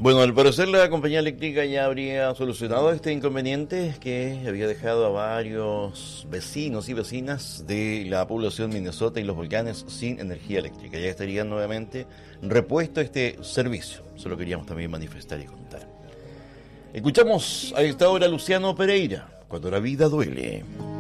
Bueno, al parecer la compañía eléctrica ya habría solucionado este inconveniente que había dejado a varios vecinos y vecinas de la población Minnesota y los volcanes sin energía eléctrica. Ya estarían nuevamente repuesto este servicio. Eso lo queríamos también manifestar y contar. Escuchamos a esta hora a Luciano Pereira, Cuando la vida duele.